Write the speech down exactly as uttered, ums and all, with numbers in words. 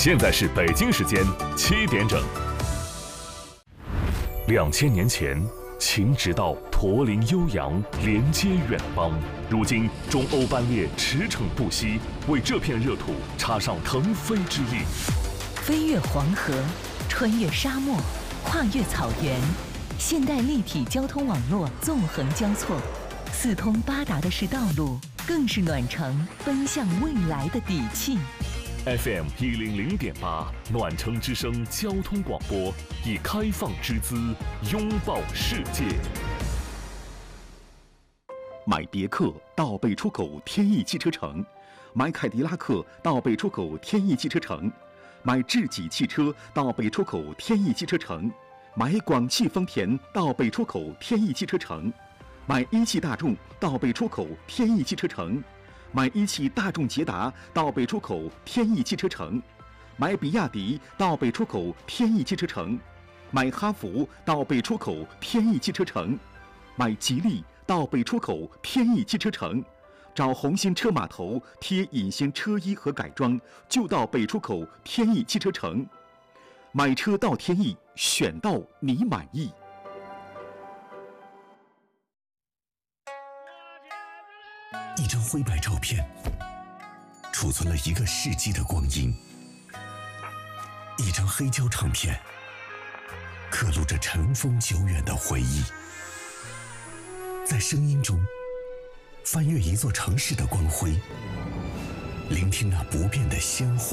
现在是北京时间七点整。两千年前，秦直道驼铃悠扬，连接远邦。如今，中欧班列驰骋不息，为这片热土插上腾飞之翼。 飞越黄河，穿越沙漠，跨越草原，现代立体交通网络纵横交错，四通八达的是道路，更是暖城奔向未来的底气。 F M 一零零点八，暖城之声交通广播，以开放之姿拥抱世界。 买别克到北出口天翼汽车城，买凯迪拉克到北出口天翼汽车城，买智己汽车到北出口天翼汽车城，买广汽丰田到北出口天翼汽车城，买一汽大众到北出口天翼汽车城。买一汽大众捷达到北出口天翼汽车城，买比亚迪到北出口天翼汽车城，买哈弗到北出口天翼汽车城，买吉利到北出口天翼汽车城，找红星车码头贴隐形车衣和改装，就到北出口天翼汽车城。买车到天翼，选到你满意。 一张灰白照片，储存了一个世纪的光阴；一张黑胶唱片，刻录着尘封久远的回忆。在声音中，翻阅一座城市的光辉，聆听那不变的鲜活。